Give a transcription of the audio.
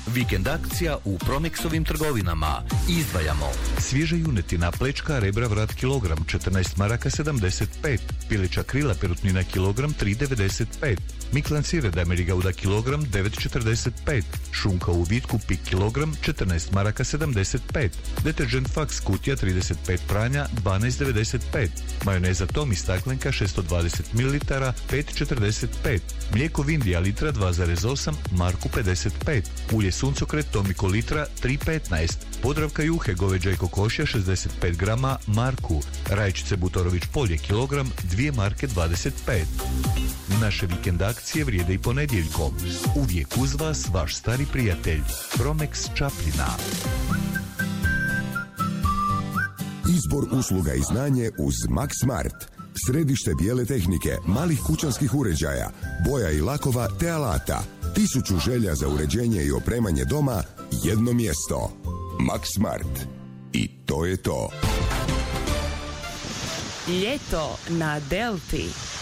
Vikend akcija u Promexovim trgovinama. Izdvajamo svježa junetina, plečka, rebra, vrat kilogram 14 maraka 75, pileća krila perutnina kilogram 3,95, Miklan sireda Amerigauda kilogram 9,45, šunka u vitku pik kilogram 14 maraka 75, deterđent Fax kutija 35 pranja 12,95, majoneza Tomi staklenka 620 ml 5,45, mlijeko Vindija litra 2,8 marku 55, ulje suncokret Tomiko litra 3,15, Podravka juhe goveđa i kokošja 65 grama marku, rajčice Butorović polje kilogram 2 marke 25. Naše vikend akcije vrijede i ponedjeljkom. Uvijek uz vas vaš stari prijatelj Promex Čapljina. Izbor usluga i znanje uz Max Smart. Središte bijele tehnike, malih kućanskih uređaja, boja i lakova te alata. 1000 želja za uređenje i opremanje doma, jedno mjesto. Max Smart. I to je to. Ljeto na Delti.